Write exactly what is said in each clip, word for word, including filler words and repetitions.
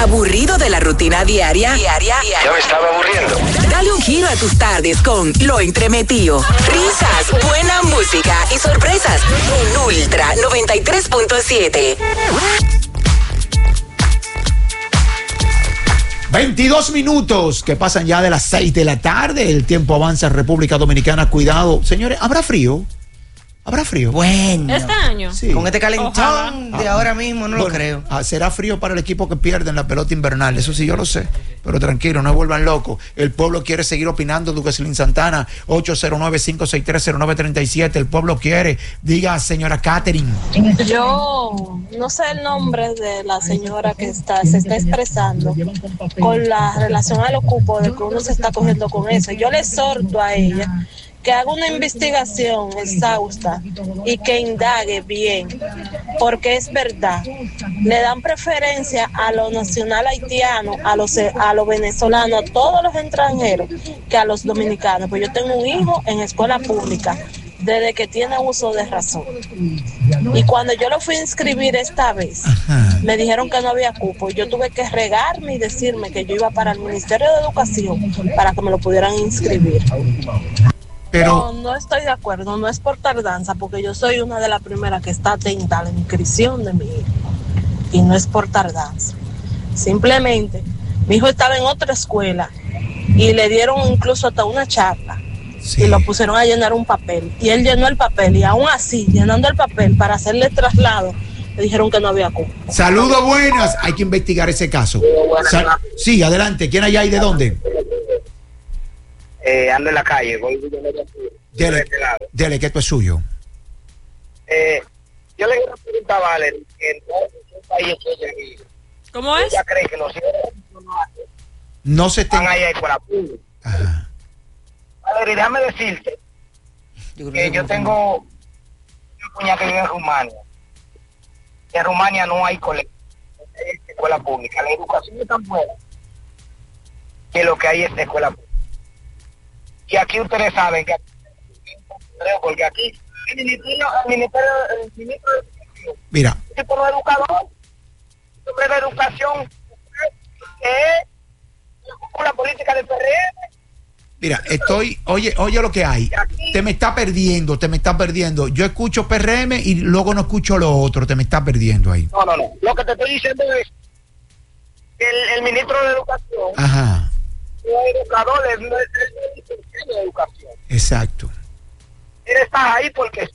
¿Aburrido de la rutina diaria? Diaria. Ya me estaba aburriendo. Dale un giro a tus tardes con Lo Entremetido. Risas, buena música y sorpresas en Ultra noventa y tres punto siete. veintidós minutos que pasan ya de las seis de la tarde. El tiempo avanza en República Dominicana. Cuidado. Señores, ¿habrá frío? ¿Habrá frío? Bueno. ¿Este año? Sí. Con este calentón Ojalá. de Ah, ahora mismo, no bueno, lo creo. ah, será frío para el equipo que pierde en la pelota invernal. Eso sí, yo lo sé. Pero tranquilo, no vuelvan locos. El pueblo quiere seguir opinando. Duqueslin Santana, ocho cero nueve, cinco seis tres, cero nueve tres siete. El pueblo quiere. Diga, señora Catherine. Yo no sé el nombre de la señora que está, se está expresando con la relación al ocupo de que uno se está cogiendo con eso. Yo le exhorto a ella que haga una investigación exhausta y que indague bien, porque es verdad, le dan preferencia a los nacional haitianos, a los a los venezolanos, a todos los extranjeros, que a los dominicanos. Pues yo tengo un hijo en escuela pública desde que tiene uso de razón. Y cuando yo lo fui a inscribir esta vez, Ajá. me dijeron que no había cupo. Yo tuve que regarme y decirme que yo iba para el Ministerio de Educación para que me lo pudieran inscribir. Pero, No, no estoy de acuerdo, no es por tardanza, porque yo soy una de las primeras que está atenta a la inscripción de mi hijo. Y no es por tardanza. Simplemente, mi hijo estaba en otra escuela y le dieron incluso hasta una charla. sí. Y lo pusieron a llenar un papel. Y él llenó el papel y aún así, llenando el papel para hacerle traslado, le dijeron que no había cupo. Saludos, buenas. Hay que investigar ese caso. Sal- sí, adelante. ¿Quién hay ahí? ¿De dónde? Eh, ando en la calle, voy de Dele, este lado. dele, que esto es suyo. Eh, yo le quiero preguntar a Valerie, que en todo el país ella vive, ¿Cómo es? ella cree que los hijos No se están estén... ahí a escuela pública. Ajá. Valerie, déjame decirte Yo creo que que yo no. tengo una cuñada que vive en Rumania. Y en Rumania no hay colegio, no hay escuela pública. La educación es tan buena que lo que hay es escuela pública. Y aquí ustedes saben que porque aquí el ministerio, el ministerio, el ministro de Educación, Mira, este por los educadores, sobre la educación, que es la política del P R M. mira, estoy... Oye, oye lo que hay. Te me está perdiendo, te me está perdiendo. Yo escucho P R M y luego no escucho lo otro. Te me está perdiendo ahí. No, no, no. Lo que te estoy diciendo es que el, el ministro de Educación, Ajá, el educador, es el de Educación. exacto. Él está ahí porque,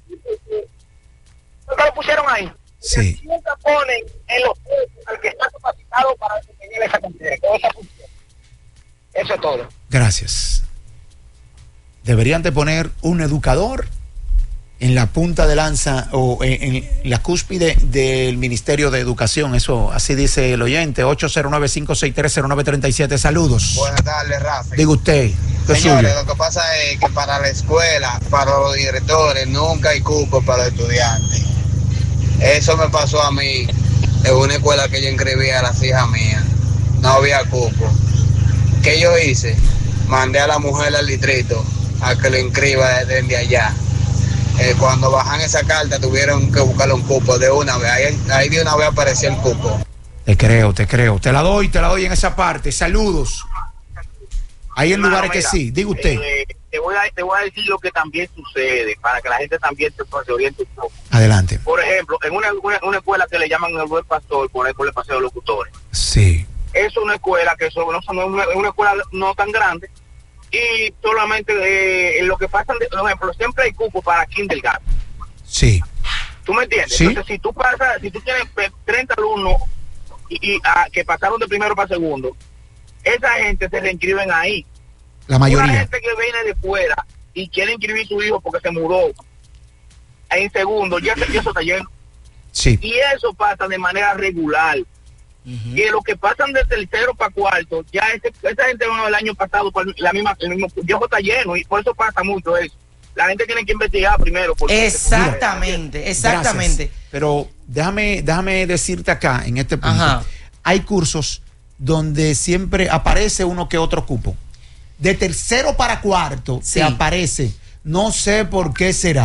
porque lo pusieron ahí. Sí. Siempre ponen en los puestos al que está capacitado para desempeñar esa función, esa función. Eso es todo. Gracias. Deberían de poner un educador en la punta de lanza o en, en la cúspide del Ministerio de Educación. Eso, así dice el oyente. ocho cero nueve, cinco seis tres, cero nueve tres siete. Saludos. Buenas tardes, Rafa. Diga usted. ¿Qué es Señores, suyo? lo que pasa es que para la escuela, para los directores, nunca hay cupo para los estudiantes. Eso me pasó a mí en una escuela que yo inscribí a las hijas mías. No había cupo. ¿Qué yo hice? Mandé a la mujer al distrito a que lo inscriba desde allá. Eh, cuando bajan esa carta tuvieron que buscarle un cupo de una vez. Ahí, ahí de una vez apareció el cupo. Te creo, te creo. Te la doy, te la doy en esa parte. Saludos. Hay en lugares que sí. Diga usted. Eh, te, voy a, te voy a decir lo que también sucede, para que la gente también se, se oriente un poco. Adelante. Por ejemplo, en una, una, una escuela que le llaman el buen pastor, por ejemplo, el paseo de locutores. Sí. Es una escuela que eso, no, no, una, una escuela no tan grande, y solamente eh, en lo que pasa, por ejemplo, siempre hay cupo para kindergarten. Sí. ¿Tú me entiendes? Sí. Entonces, si tú pasas, si tú tienes treinta alumnos y, y ah, que pasaron de primero para segundo, esa gente se reinscriben ahí. La Una mayoría. gente que viene de fuera y quiere inscribir su hijo porque se mudó en segundo, ya, se, ya eso está lleno. Sí. Y eso pasa de manera regular. Uh-huh. Y lo que pasan de tercero para cuarto, ya ese, esa gente bueno, el año pasado, por la misma, el mismo viejo está lleno, y por eso pasa mucho eso. La gente tiene que investigar primero. Exactamente, exactamente. Gracias. Pero déjame, déjame decirte acá, en este punto, Ajá. hay cursos donde siempre aparece uno que otro cupo. De tercero para cuarto Sí. se aparece, no sé por qué será.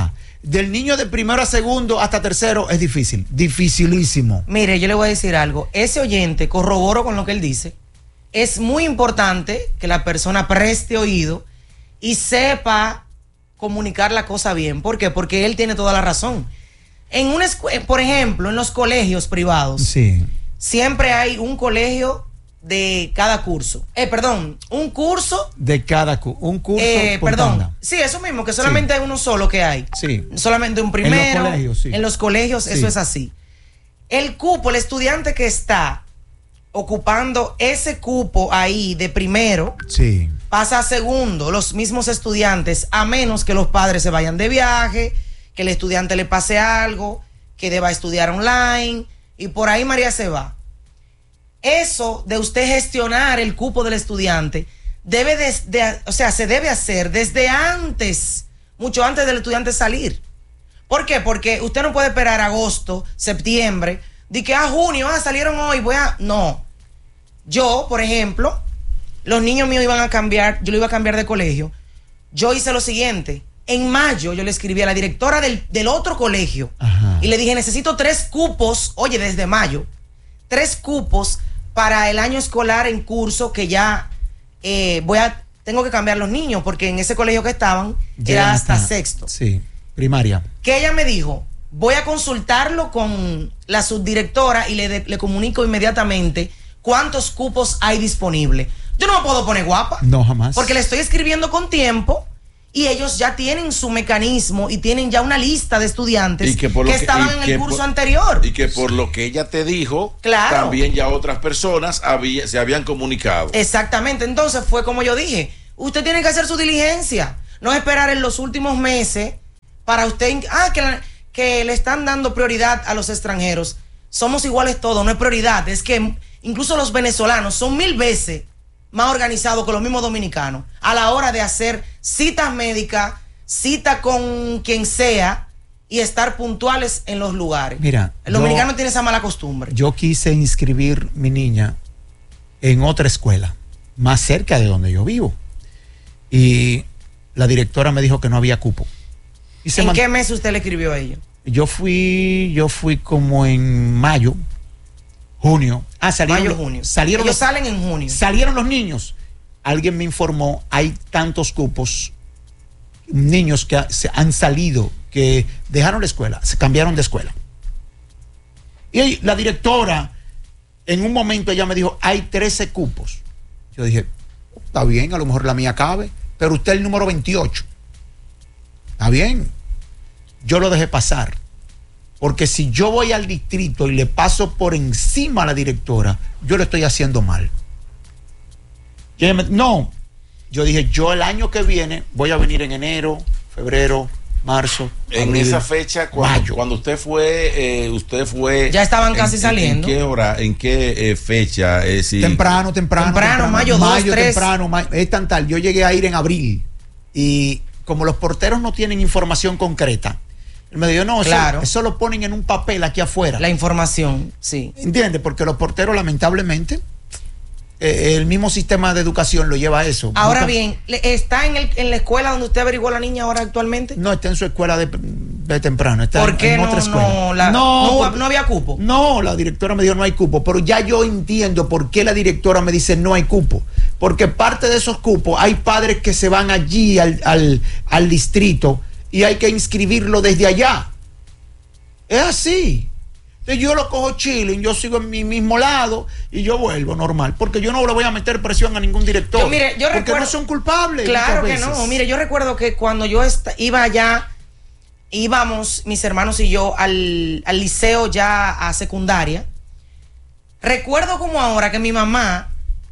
del niño de primero a segundo hasta tercero es difícil, dificilísimo. Mire, yo le voy a decir algo. Ese oyente, corroboro con lo que él dice, es muy importante que la persona preste oído y sepa comunicar la cosa bien. ¿Por qué? Porque él tiene toda la razón. En una escu- por ejemplo, en los colegios privados, Sí. siempre hay un colegio de cada curso. Eh, perdón, un curso. De cada cu un curso Eh, por perdón. tanda. Sí, eso mismo, que solamente Sí. hay uno solo que hay. Sí. Solamente un primero. En los colegios, sí. En los colegios, Sí. eso es así. El cupo, el estudiante que está ocupando ese cupo ahí de primero, Sí. pasa a segundo, los mismos estudiantes, a menos que los padres se vayan de viaje, que el estudiante le pase algo, que deba estudiar online, y por ahí María se va. Eso de usted gestionar el cupo del estudiante, debe de, de- o sea, se debe hacer desde antes, mucho antes del estudiante salir. ¿Por qué? Porque usted no puede esperar agosto, septiembre, de que, ah, junio, ah, salieron hoy, voy a... No. Yo, por ejemplo, los niños míos iban a cambiar, yo lo iba a cambiar de colegio. Yo hice lo siguiente. En mayo yo le escribí a la directora del, del otro colegio. Ajá. Y le dije, necesito tres cupos, oye, desde mayo, tres cupos para el año escolar en curso que ya eh, voy a, tengo que cambiar los niños, porque en ese colegio que estaban Llegan era hasta sexto. Sí, primaria. Que ella me dijo, voy a consultarlo con la subdirectora y le, de- le comunico inmediatamente cuántos cupos hay disponibles. Yo no me puedo poner guapa. No, jamás. Porque le estoy escribiendo con tiempo y ellos ya tienen su mecanismo y tienen ya una lista de estudiantes Y que por que, lo que- estaban y en que el curso por- anterior. Y que por lo que ella te dijo, Claro. también ya otras personas había, se habían comunicado. Exactamente, entonces fue como yo dije, usted tiene que hacer su diligencia, no esperar en los últimos meses para usted, ah, que, la- que le están dando prioridad a los extranjeros. Somos iguales todos, no es prioridad, es que incluso los venezolanos son mil veces más organizados que los mismos dominicanos a la hora de hacer citas médicas, cita con quien sea y estar puntuales en los lugares. Mira, el yo- dominicano tiene esa mala costumbre. Yo quise inscribir mi niña en otra escuela, más cerca de donde yo vivo. Y la directora me dijo que no había cupo. Y se ¿En man- qué mes usted le escribió a ella? Yo fui, yo fui como en mayo, junio. Ah, salieron, Mayo, los- junio. salieron Ellos los, salen en junio. salieron los niños. Alguien me informó, hay tantos cupos, niños que ha- se han salido, que dejaron la escuela, se cambiaron de escuela. Y la directora, en un momento ella me dijo, hay trece cupos. Yo dije, está bien, a lo mejor la mía cabe, pero usted es el número veintiocho. Está bien. Yo lo dejé pasar. Porque si yo voy al distrito y le paso por encima a la directora, yo le estoy haciendo mal. Y ella me- no, yo dije, yo el año que viene voy a venir en enero, febrero, marzo, En abril, esa fecha, cuando, mayo. cuando usted fue, eh, usted fue. Ya estaban en- casi en- saliendo. ¿En qué hora, en qué eh, fecha? Eh, si- Temprano, temprano. Temprano, mayo dos, tres. temprano, ma- es tan tal. Yo llegué a ir en abril y como los porteros no tienen información concreta, él me dijo, no, eso, Claro. eso lo ponen en un papel aquí afuera. La información, sí. ¿Entiendes? Porque los porteros, lamentablemente, eh, el mismo sistema de educación lo lleva a eso. Ahora Nunca- bien, le- ¿está en, el, en la escuela donde usted averiguó a la niña ahora actualmente? No, está en su escuela de, de temprano. Está ¿Por en- qué en no, otra escuela. no, la- no, porque- no había cupo? No, la directora me dijo no hay cupo, pero ya yo entiendo por qué la directora me dice no hay cupo. Porque parte de esos cupos hay padres que se van allí al, al, al distrito y hay que inscribirlo desde allá. Es así. Entonces yo lo cojo chilling, yo sigo en mi mismo lado y yo vuelvo normal. Porque yo no le voy a meter presión a ningún director. Yo, mire, yo porque recuerdo- no son culpables. Claro que muchas no. veces. Mire, yo recuerdo que cuando yo esta- iba allá, íbamos mis hermanos y yo al, al liceo ya a secundaria. Recuerdo como ahora que mi mamá,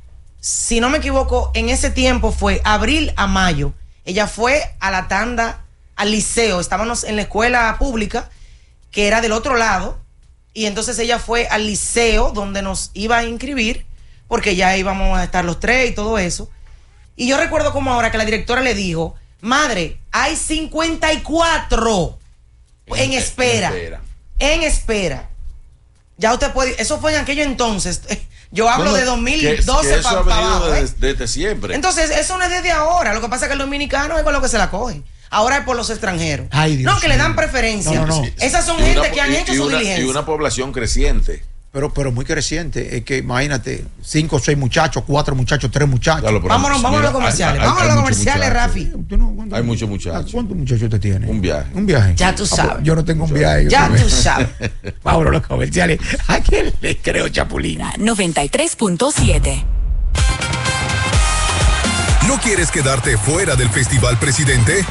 si no me equivoco, en ese tiempo fue abril a mayo. Ella fue a la tanda, al liceo. Estábamos en la escuela pública, que era del otro lado. Y entonces ella fue al liceo donde nos iba a inscribir, porque ya íbamos a estar los tres y todo eso. Y yo recuerdo como ahora que la directora le dijo, madre, hay cincuenta y cuatro en, espera, en espera. en espera. Ya usted puede, eso fue en aquello entonces. Yo hablo Bueno, de dos mil doce que- que eso para ha venido abajo. ¿eh? desde, desde siempre. Entonces, eso no es desde ahora. Lo que pasa es que el dominicano es con lo que se la coge. ahora es por los extranjeros. Ay, Dios no, que le dan mío. preferencia. No, no, no. Esas son Y gente una- que han y- hecho y su una- diligencia. Y una población creciente. Pero, pero muy creciente. Es que imagínate, cinco o seis muchachos, cuatro muchachos, tres muchachos. Claro, pero Vámonos, mira, vámonos a los hay- comerciales. hay- Vamos a hay los muchos comerciales, muchachos. Rafi. ¿Usted no- cuántos- Hay muchos muchachos. ¿Cuántos muchachos usted tiene? Un viaje. Un viaje. Ya tú Ah, sabes. pues, yo no tengo un viaje. yo Ya también. tú sabes. Vámonos a los comerciales. ¿A quién le creo, Chapulín? noventa y tres punto siete. ¿No quieres quedarte fuera del Festival Presidente?